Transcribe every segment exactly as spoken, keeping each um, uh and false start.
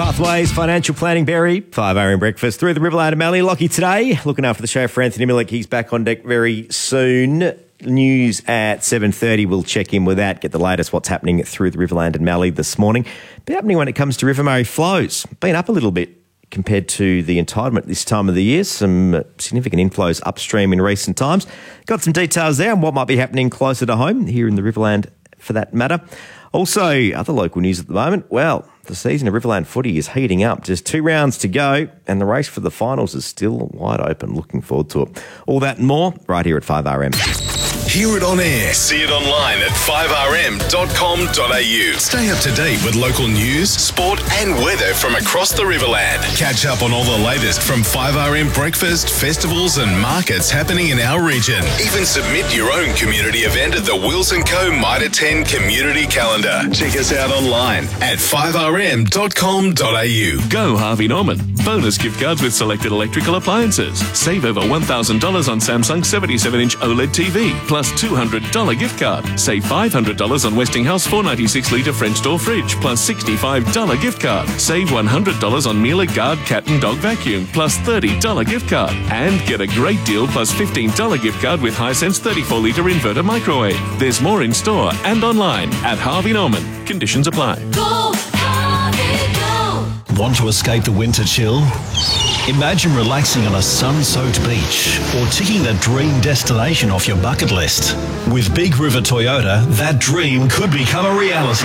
Pathways, Financial Planning, Berry, five a m breakfast through the Riverland and Mallee. Lockie today, looking after the show for Anthony Millick. He's back on deck very soon. News at seven thirty. We'll check in with that, get the latest what's happening through the Riverland and Mallee this morning. Been happening when it comes to River Murray flows. Been up a little bit compared to the entitlement this time of the year. Some significant inflows upstream in recent times. Got some details there on what might be happening closer to home here in the Riverland for that matter. Also, other local news at the moment. Well, the season of Riverland footy is heating up. Just two rounds to go and the race for the finals is still wide open. Looking forward to it. All that and more right here at five R M. Hear it on air. See it online at five r m dot com dot a u. Stay up to date with local news, sport and weather from across the Riverland. Catch up on all the latest from five R M breakfast, festivals and markets happening in our region. Even submit your own community event at the Wills and Co Mitre ten Community Calendar. Check us out online at five r m dot com dot a u. Go Harvey Norman. Bonus gift cards with selected electrical appliances. Save over one thousand dollars on Samsung seventy-seven inch OLED T V. Plus two hundred dollars gift card. Save five hundred dollars on Westinghouse four ninety-six litre French door fridge. Plus sixty-five dollars gift card. Save one hundred dollars on Miele Guard cat and dog vacuum. Plus thirty dollars gift card. And get a great deal plus fifteen dollars gift card with Hisense thirty-four litre inverter microwave. There's more in store and online at Harvey Norman. Conditions apply. Go, Harvey, go. Want to escape the winter chill? Imagine relaxing on a sun-soaked beach or ticking that dream destination off your bucket list. With Big River Toyota, that dream could become a reality.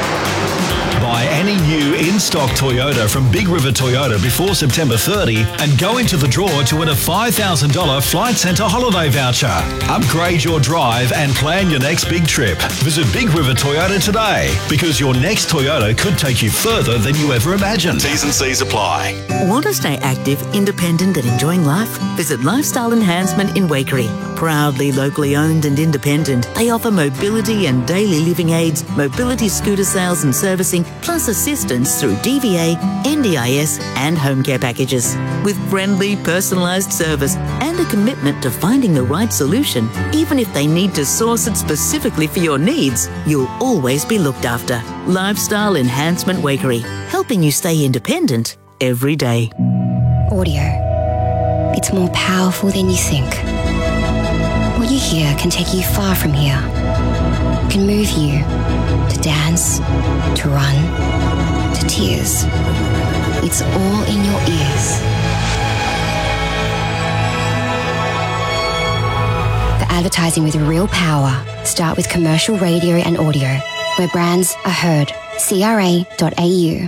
Buy any new in-stock Toyota from Big River Toyota before September thirtieth and go into the draw to win a five thousand dollars Flight Centre holiday voucher. Upgrade your drive and plan your next big trip. Visit Big River Toyota today because your next Toyota could take you further than you ever imagined. T's and C's apply. Want to stay active, independent and enjoying life? Visit Lifestyle Enhancement in Waikerie. Proudly locally owned and independent, they offer mobility and daily living aids, mobility scooter sales and servicing, plus assistance through D V A, N D I S and home care packages. With friendly, personalised service and a commitment to finding the right solution, even if they need to source it specifically for your needs, you'll always be looked after. Lifestyle Enhancement Waikerie, helping you stay independent every day. Audio. It's more powerful than you think. What you hear can take you far from here. Can move you to dance, to run, to tears. It's all in your ears. For advertising with real power, start with commercial radio and audio, where brands are heard. C R A dot A U.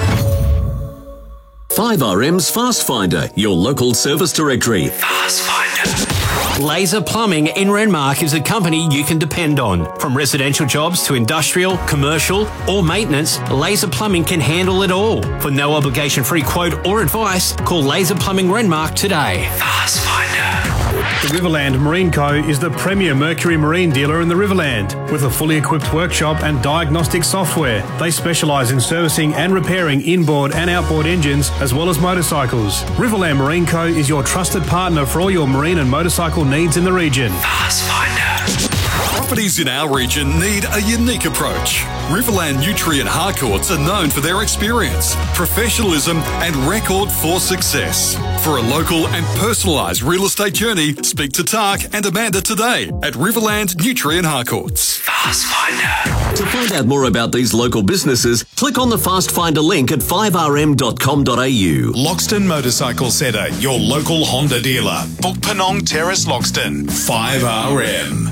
five R M's Fast Finder, your local service directory. Fast Finder. Laser Plumbing in Renmark is a company you can depend on. From residential jobs to industrial, commercial or maintenance, Laser Plumbing can handle it all. For no obligation free quote or advice, call Laser Plumbing Renmark today. Fast Finder. The Riverland Marine Co is the premier Mercury Marine dealer in the Riverland. With a fully equipped workshop and diagnostic software, they specialise in servicing and repairing inboard and outboard engines as well as motorcycles. Riverland Marine Co is your trusted partner for all your marine and motorcycle needs in the region. Fast Finder. Properties in our region need a unique approach. Riverland Nutrient Harcourts are known for their experience, professionalism and record for success. For a local and personalised real estate journey, speak to Tark and Amanda today at Riverland Nutrient Harcourts. Fast Finder. To find out more about these local businesses, click on the Fast Finder link at five r m dot com dot a u. Loxton Motorcycle Centre, your local Honda dealer. Book Penong Terrace, Loxton. five R M.